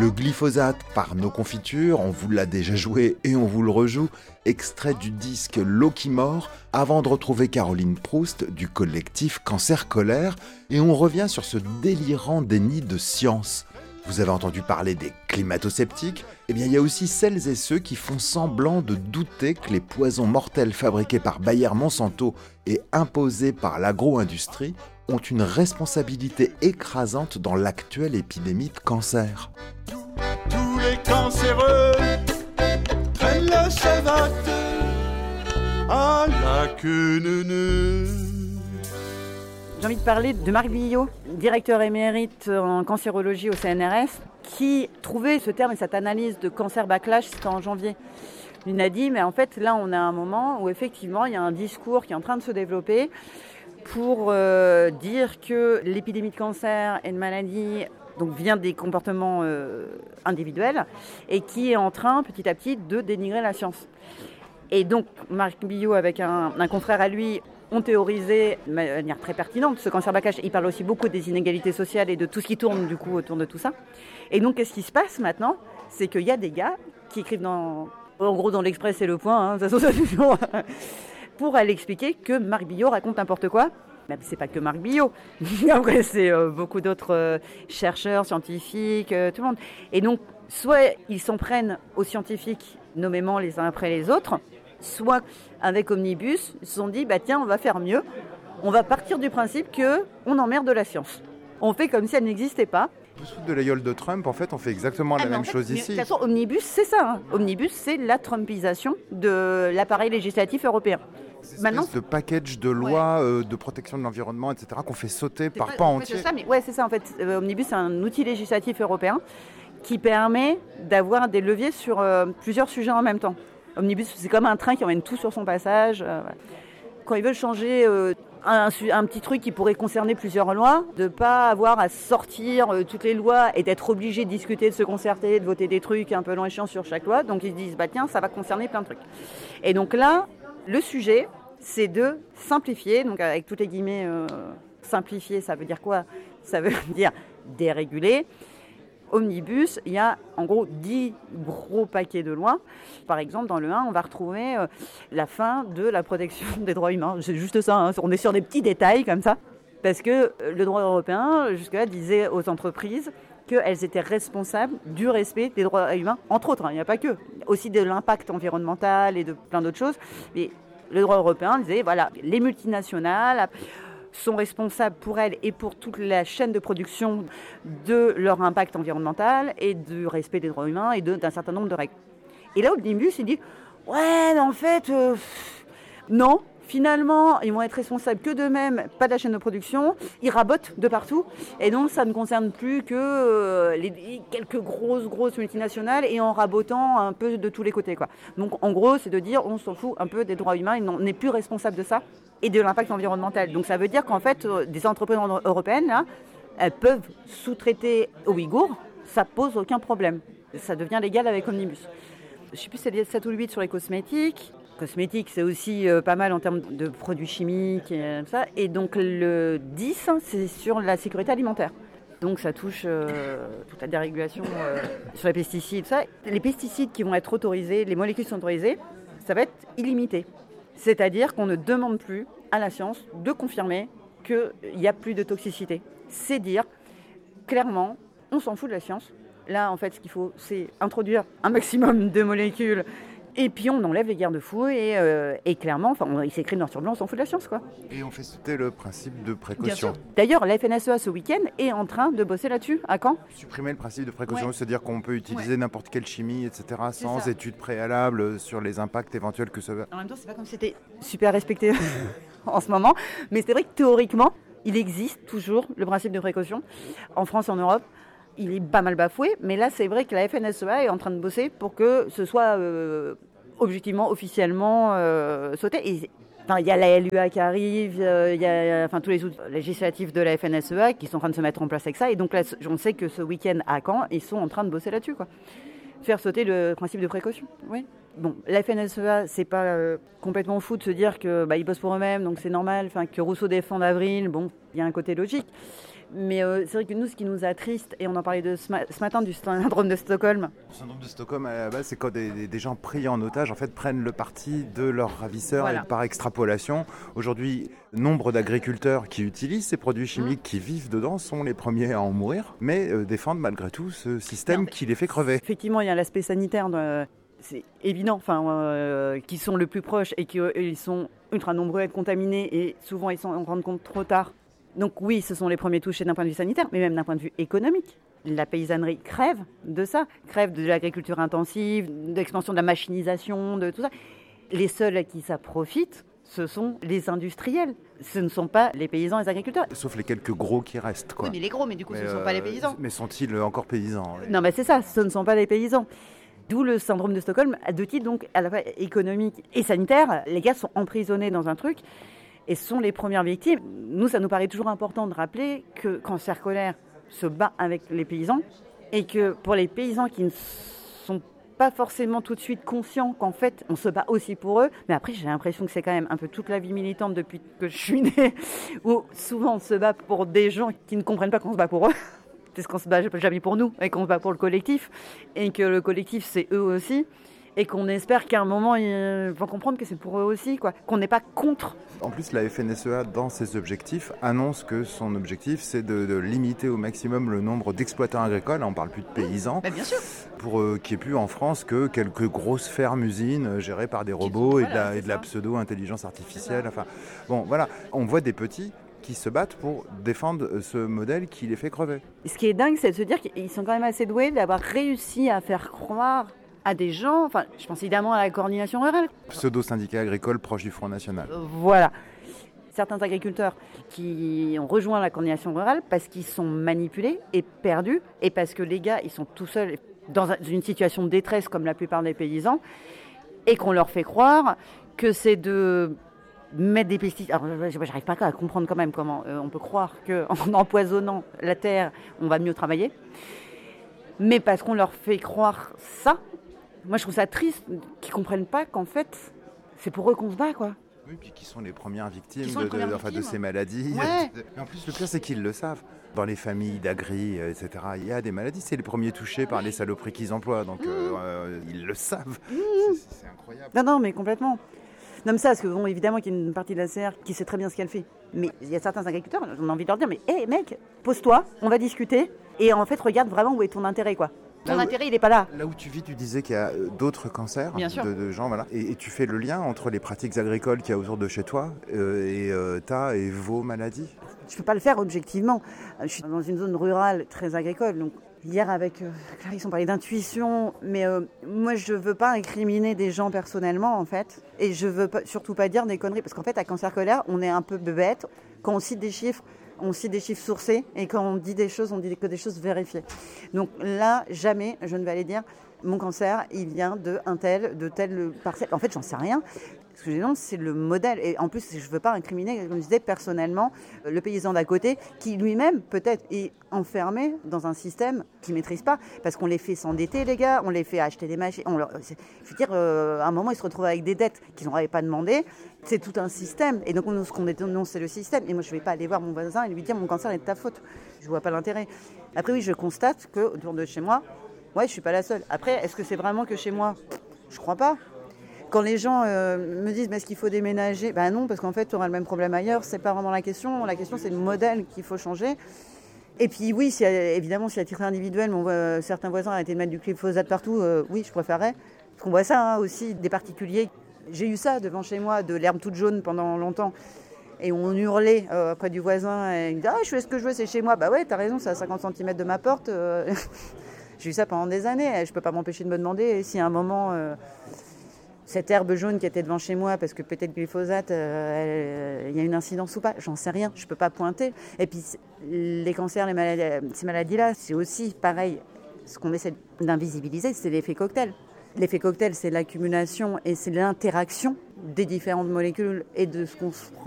Le glyphosate par nos confitures, on vous l'a déjà joué et on vous le rejoue, extrait du disque L'eau qui mord, avant de retrouver Caroline Proust du collectif Cancer Colère, et on revient sur ce délirant déni de science. Vous avez entendu parler des climato-sceptiques ? Eh bien, il y a aussi celles et ceux qui font semblant de douter que les poisons mortels fabriqués par Bayer-Monsanto et imposés par l'agro-industrie ont une responsabilité écrasante dans l'actuelle épidémie de cancer. Tous les cancéreux prennent la savate à la queue neuneu. J'ai envie de parler de Marc Billot, directeur émérite en cancérologie au CNRS, qui trouvait ce terme et cette analyse de cancer backlash, c'était en janvier. Il a dit, mais en fait, là, on a un moment où effectivement, il y a un discours qui est en train de se développer pour dire que l'épidémie de cancer et de maladie donc, vient des comportements individuels et qui est en train, petit à petit, de dénigrer la science. Et donc, Marc Billot, avec un confrère à lui, ont théorisé de manière très pertinente ce cancer backlash. Il parle aussi beaucoup des inégalités sociales et de tout ce qui tourne du coup autour de tout ça. Et donc, qu'est-ce qui se passe maintenant ? C'est qu'il y a des gars qui écrivent en gros dans l'Express et Le Point, de toute façon, pour aller expliquer que Marc Billot raconte n'importe quoi. Mais c'est pas que Marc Billot. Après, c'est beaucoup d'autres chercheurs, scientifiques, tout le monde. Et donc, soit ils s'en prennent aux scientifiques nommément les uns après les autres, soit avec Omnibus, ils se sont dit, tiens, on va faire mieux. On va partir du principe qu'on emmerde la science. On fait comme si elle n'existait pas. Sous de la gueule de Trump, en fait, on fait exactement la même chose ici. De toute façon, Omnibus, c'est ça. Omnibus, c'est la Trumpisation de l'appareil législatif européen. Maintenant, de package de lois de protection de l'environnement, etc., qu'on fait sauter par pas entier. C'est ça, en fait. Omnibus, c'est un outil législatif européen qui permet d'avoir des leviers sur plusieurs sujets en même temps. Omnibus, c'est comme un train qui emmène tout sur son passage. Quand ils veulent changer un petit truc qui pourrait concerner plusieurs lois, de ne pas avoir à sortir toutes les lois et d'être obligé de discuter, de se concerter, de voter des trucs un peu long et chiant sur chaque loi. Donc ils se disent, tiens, ça va concerner plein de trucs. Et donc là, le sujet, c'est de simplifier, donc avec toutes les guillemets, simplifier, ça veut dire quoi ? Ça veut dire déréguler. Omnibus, il y a en gros 10 gros paquets de lois. Par exemple, dans le 1, on va retrouver la fin de la protection des droits humains. C'est juste ça, on est sur des petits détails comme ça. Parce que le droit européen, jusque-là, disait aux entreprises qu'elles étaient responsables du respect des droits humains, entre autres, il n'y a pas que. Aussi de l'impact environnemental et de plein d'autres choses. Mais le droit européen disait, voilà, les multinationales sont responsables pour elles et pour toute la chaîne de production de leur impact environnemental et du respect des droits humains et d'un certain nombre de règles. Et là, Omnibus, il dit « Ouais, mais en fait, non, finalement, ils vont être responsables que d'eux-mêmes, pas de la chaîne de production. Ils rabotent de partout. Et donc, ça ne concerne plus que quelques grosses multinationales et en rabotant un peu de tous les côtés, quoi. Donc, en gros, c'est de dire on s'en fout un peu des droits humains, on n'est plus responsable de ça et de l'impact environnemental. Donc, ça veut dire qu'en fait, des entreprises européennes, là, elles peuvent sous-traiter aux Ouïghours, ça pose aucun problème. Ça devient légal avec Omnibus. Je ne sais plus si c'est 7 ou 8 sur les cosmétiques. Cosmétiques, c'est aussi pas mal en termes de produits chimiques et ça. Et donc le 10, c'est sur la sécurité alimentaire. Donc ça touche toute la dérégulation sur les pesticides, tout ça. Les pesticides qui vont être autorisés, les molécules qui sont autorisées, ça va être illimité. C'est-à-dire qu'on ne demande plus à la science de confirmer qu'il n'y a plus de toxicité. C'est dire clairement, on s'en fout de la science. Là, en fait, ce qu'il faut, c'est introduire un maximum de molécules. Et puis on enlève les garde-fous et clairement, il s'écrit noir sur blanc, on s'en fout de la science, quoi. Et on fait sauter le principe de précaution. Bien sûr. D'ailleurs, la FNSEA ce week-end est en train de bosser là-dessus. À quand ? Supprimer le principe de précaution, c'est-à-dire qu'on peut utiliser n'importe quelle chimie, etc., sans études préalables sur les impacts éventuels que ça va. En même temps, c'est pas comme si c'était super respecté en ce moment, mais c'est vrai que théoriquement, il existe toujours le principe de précaution en France et en Europe. Il est pas mal bafoué, mais là, c'est vrai que la FNSEA est en train de bosser pour que ce soit objectivement, officiellement sauté. Et il y a la LUA qui arrive, il y a tous les outils législatifs de la FNSEA qui sont en train de se mettre en place avec ça. Et donc là, on sait que ce week-end à Caen, ils sont en train de bosser là-dessus, quoi. Faire sauter le principe de précaution. Oui. Bon, la FNSEA, c'est pas complètement fou de se dire que ils bossent pour eux-mêmes, donc c'est normal. Que Rousseau défende Avril, bon, il y a un côté logique. Mais c'est vrai que nous, ce qui nous attriste, et on en parlait ce matin du syndrome de Stockholm. Le syndrome de Stockholm, à la base, c'est quand des gens pris en otage en fait, prennent le parti de leurs ravisseurs Voilà. et par extrapolation. Aujourd'hui, nombre d'agriculteurs qui utilisent ces produits chimiques, qui vivent dedans, sont les premiers à en mourir, mais défendent malgré tout ce système qui les fait crever. Effectivement, il y a l'aspect sanitaire, c'est évident, qui sont le plus proches et qu'ils sont ultra nombreux à être contaminés et souvent ils s'en rendent compte trop tard. Donc oui, ce sont les premiers touchés d'un point de vue sanitaire, mais même d'un point de vue économique. La paysannerie crève de ça, crève de l'agriculture intensive, de l'expansion de la machinisation, de tout ça. Les seuls à qui ça profite, ce sont les industriels. Ce ne sont pas les paysans et les agriculteurs. Sauf les quelques gros qui restent, quoi. Oui, mais les gros, mais du coup, ce ne sont pas les paysans. Mais sont-ils encore paysans? Non, mais c'est ça, ce ne sont pas les paysans. D'où le syndrome de Stockholm, à deux titres, donc à la fois économique et sanitaire. Les gars sont emprisonnés dans un truc et sont les premières victimes. Nous, ça nous paraît toujours important de rappeler que Cancer Colère se bat avec les paysans et que pour les paysans qui ne sont pas forcément tout de suite conscients qu'en fait, on se bat aussi pour eux. Mais après, j'ai l'impression que c'est quand même un peu toute la vie militante depuis que je suis née, où souvent on se bat pour des gens qui ne comprennent pas qu'on se bat pour eux. Parce qu'on se bat jamais pour nous et qu'on se bat pour le collectif et que le collectif c'est eux aussi et qu'on espère qu'à un moment ils vont comprendre que c'est pour eux aussi, quoi, qu'on n'est pas contre. En plus, la FNSEA, dans ses objectifs, annonce que son objectif, c'est de limiter au maximum le nombre d'exploitants agricoles, on ne parle plus de paysans, Mais bien sûr. pour qu'il n'y ait plus en France que quelques grosses fermes-usines gérées par des robots et de la pseudo-intelligence artificielle. Enfin, bon, voilà, on voit des petits qui se battent pour défendre ce modèle qui les fait crever. Ce qui est dingue, c'est de se dire qu'ils sont quand même assez doués d'avoir réussi à faire croire à des gens, enfin, je pense évidemment à la coordination rurale. Pseudo-syndicat agricole proche du Front National. Voilà. Certains agriculteurs qui ont rejoint la coordination rurale parce qu'ils sont manipulés et perdus et parce que les gars, ils sont tout seuls dans une situation de détresse comme la plupart des paysans et qu'on leur fait croire que c'est de mettre des pesticides. Alors, j'arrive pas à comprendre quand même comment on peut croire qu'en empoisonnant la terre, on va mieux travailler. Mais parce qu'on leur fait croire ça, moi je trouve ça triste qu'ils comprennent pas qu'en fait, c'est pour eux qu'on se bat, quoi. Oui, puis qui sont les premières victimes victimes. de ces maladies. Ouais. Mais en plus, le pire, c'est qu'ils le savent. Dans les familles d'agri, etc., il y a des maladies. C'est les premiers touchés par les saloperies qu'ils emploient. Donc, ils le savent. C'est incroyable. Non, mais complètement. Non, mais ça, parce que bon, évidemment qu'il y a une partie de la CR qui sait très bien ce qu'elle fait. Mais il y a certains agriculteurs, on a envie de leur dire, mais hé mec, pose-toi, on va discuter. Et en fait, regarde vraiment où est ton intérêt, quoi. Ton intérêt, il n'est pas là. Là où tu vis, tu disais qu'il y a d'autres cancers de gens, voilà. Et tu fais le lien entre les pratiques agricoles qu'il y a autour de chez toi et ta et vos maladies. Je ne peux pas le faire objectivement. Je suis dans une zone rurale très agricole. Donc hier, avec Clarisse, on parlait d'intuition. Mais moi, je ne veux pas incriminer des gens personnellement, en fait. Et je ne veux surtout pas dire des conneries. Parce qu'en fait, à Cancer Colère, on est un peu bête. Quand on cite des chiffres, on cite des chiffres sourcés. Et quand on dit des choses, on dit que des choses vérifiées. Donc là, jamais je ne vais aller dire mon cancer, il vient de telle parcelle. En fait, j'en sais rien. Ce que je dénonce, c'est le modèle. Et en plus, je ne veux pas incriminer, comme je disais, personnellement, le paysan d'à côté, qui lui-même, peut-être, est enfermé dans un système qu'il ne maîtrise pas. Parce qu'on les fait s'endetter, les gars, on les fait acheter des machines. Je veux dire, à un moment, ils se retrouvent avec des dettes qu'ils n'auraient pas demandées. C'est tout un système. Et donc, ce qu'on dénonce, c'est le système. Et moi, je ne vais pas aller voir mon voisin et lui dire, mon cancer est de ta faute. Je ne vois pas l'intérêt. Après, oui, je constate qu'autour de chez moi, ouais, je ne suis pas la seule. Après, est-ce que c'est vraiment que chez moi ? Je ne crois pas. Quand les gens me disent mais est-ce qu'il faut déménager ? Ben non, parce qu'en fait, tu auras le même problème ailleurs. C'est pas vraiment la question. La question, c'est le modèle qu'il faut changer. Et puis oui, évidemment, si à titre individuel, certains voisins arrêtaient de mettre du glyphosate partout, oui, je préférerais. Parce qu'on voit ça aussi, des particuliers. J'ai eu ça devant chez moi, de l'herbe toute jaune pendant longtemps. Et on hurlait près du voisin. Et il dit, je fais ce que je veux, c'est chez moi. Bah ouais, t'as raison, c'est à 50 cm de ma porte. J'ai eu ça pendant des années. Je peux pas m'empêcher de me demander si à un moment... cette herbe jaune qui était devant chez moi, parce que peut-être glyphosate, il y a une incidence ou pas, j'en sais rien, je ne peux pas pointer. Et puis les cancers, ces maladies-là, c'est aussi pareil. Ce qu'on essaie d'invisibiliser, c'est l'effet cocktail. L'effet cocktail, c'est l'accumulation et c'est l'interaction des différentes molécules et de ce qu'on se prend.